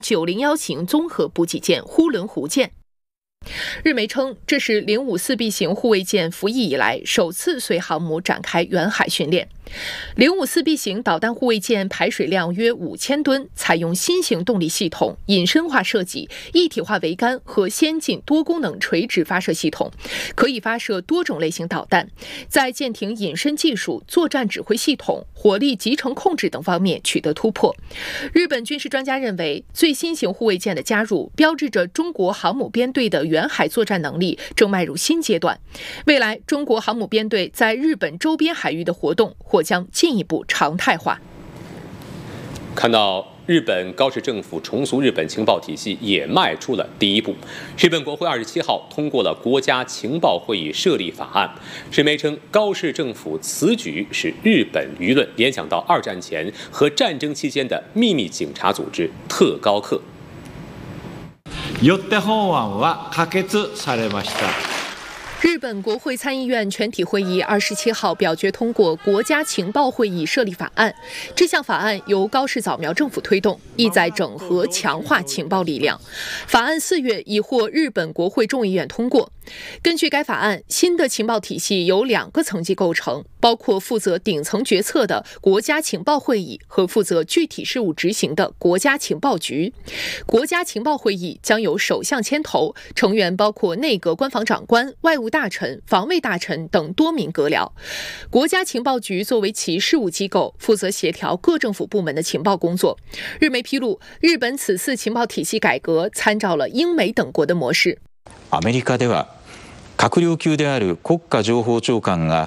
901型综合补给舰呼伦湖舰。日媒称，这是054B 型护卫舰服役以来首次随航母展开远海训练。054B 型导弹护卫舰排水量约5000吨，采用新型动力系统、隐身化设计、一体化桅杆和先进多功能垂直发射系统，可以发射多种类型导弹。在舰艇隐身技术、作战指挥系统、火力集成控制等方面取得突破。日本军事专家认为，最新型护卫舰的加入标志着中国航母编队的远海作战能力正迈入新阶段。未来，中国航母编队在日本周边海域的活动或将进一步常态化。 看到日本高市政府重塑日本情报体系也迈出了第一步。日本国会27号通过了国家情报会议设立法案。日媒称，高市政府此举使日本舆论联想到2战前和战争期间的秘密警察组织特高课。 よって本案は可決されました。 日本国会参议院全体会议27号表决通过国家情报会议设立法案。这项法案由高市早苗政府推动，意在整合强化情报力量。法案4月已获日本国会众议院通过。根据该法案，新的情报体系由2个层级构成，包括负责顶层决策的国家情报会议和负责具体事务执行的国家情报局。国家情报会议将由首相牵头，成员包括内阁官房长官、外务大臣、防卫大臣等多名阁僚。国家情报局作为其事务机构，负责协调各政府部门的情报工作。日媒披露，日本此次情报体系改革参照了英美等国的模式。 アメリカでは閣僚級である国家情報長官が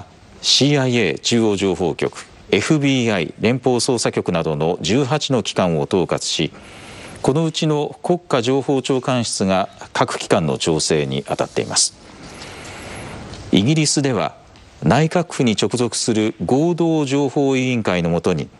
CIA 中央情報局、FBI 連邦捜査局などの18の機関を統括し、このうちの国家情報長官室が各機関の調整に当たっています。イギリスでは内閣府に直属する合同情報委員会の下に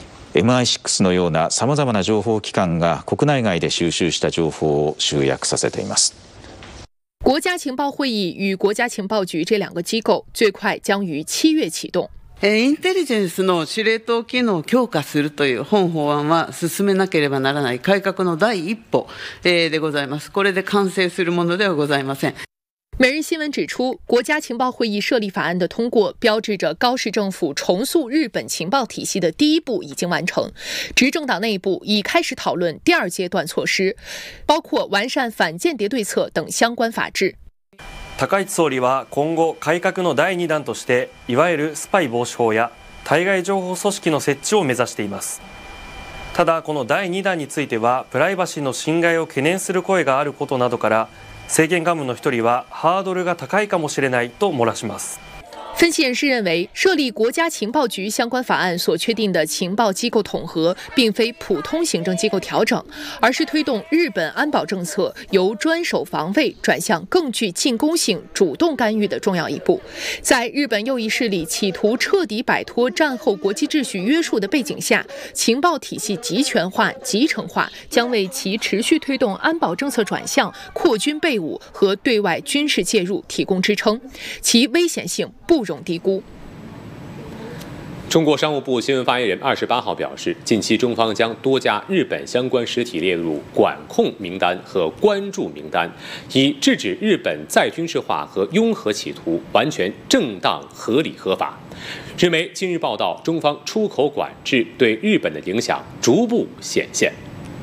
MI6 のようなさまざまな情報機関が国内外で収集した情報を集約させています。 国家情报会议与国家情报局这2个机構最快将于7月启動。 インテリジェンスの司令塔機能を強化するという本法案は進めなければならない改革の第一歩でございます。これで完成するものではございません。 每日新闻指出，国家情报会议设立法案的通过，标志着高市政府重塑日本情报体系的第一步已经完成。执政党内部已开始讨论第2阶段措施，包括完善反间谍对策等相关法制。 高市総理は今後改革の第2弾として、いわゆるスパイ防止法や対外情報組織の設置を目指しています。ただ、この第2弾についてはプライバシーの侵害を懸念する声があることなどから、政権幹部の一人はハードルが高いかもしれないと漏らします。 分析人士认为，设立国家情报局相关法案所确定的情报机构统合，并非普通行政机构调整，而是推动日本安保政策由专守防卫转向更具进攻性、主动干预的重要一步。在日本右翼势力企图彻底摆脱战后国际秩序约束的背景下，情报体系集权化、集成化将为其持续推动安保政策转向、扩军备武和对外军事介入提供支撑，其危险性不容低估。 中国商务部新闻发言人28号表示，近期中方将多家日本相关实体列入管控名单和关注名单，以制止日本再军事化和拥核企图，完全正当、合理、合法。日媒近日报道，中方出口管制对日本的影响逐步显现。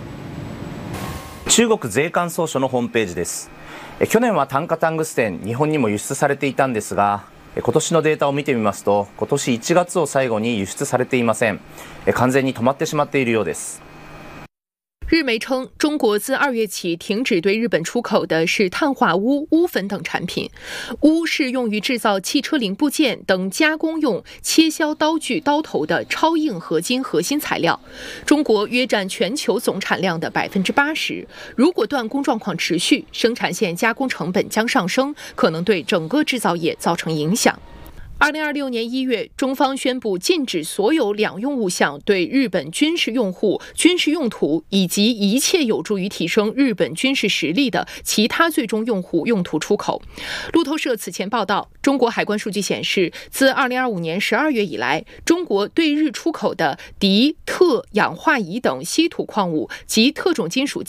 中国税関総署のホームページです。去年は炭化タングステン、日本にも輸出されていたんですが、今年のデータを見てみますと、今年1月を最後に輸出されていません。完全に止まってしまっているようです。 日媒称，中国自2月起停止对日本出口的是碳化钨、钨粉等产品。钨是用于制造汽车零部件等加工用切削刀具刀头的超硬合金核心材料，中国约占全球总产量的80%。如果断供状况持续，生产线加工成本将上升，可能对整个制造业造成影响。 2026年1月，中方宣布禁止所有两用物项对日本军事用户、军事用途以及一切有助于提升日本军事实力的其他最终用户用途出口。路透社此前报道，中国海关数据显示，自2025年12月以来，中国对日出口的敌、特、氧化铱等稀土矿物及特种金属